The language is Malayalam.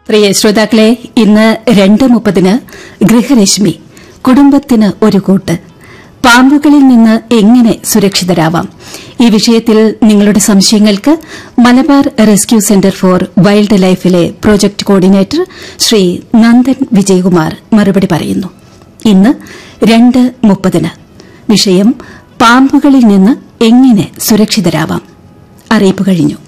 പ്രിയ ശ്രോതാക്കളെ, ഇന്ന് 2:30 ഗൃഹരശ്മി കുടുംബത്തിന് ഒരു കൂട്ട്. പാമ്പുകളിൽ നിന്ന് എങ്ങനെ സുരക്ഷിതരാവാം? ഈ വിഷയത്തിൽ നിങ്ങളുടെ സംശയങ്ങൾക്ക് Malabar rescue centre for wild ലൈഫിലെ പ്രോജക്ട് കോർഡിനേറ്റർ ശ്രീ നന്ദൻ വിജയകുമാർ മറുപടി പറയുന്നു. ഇന്ന് 2:30 വിഷയം പാമ്പുകളിൽ നിന്ന് എങ്ങനെ സുരക്ഷിതരാവാം. അറിയിപ്പ് കഴിഞ്ഞു.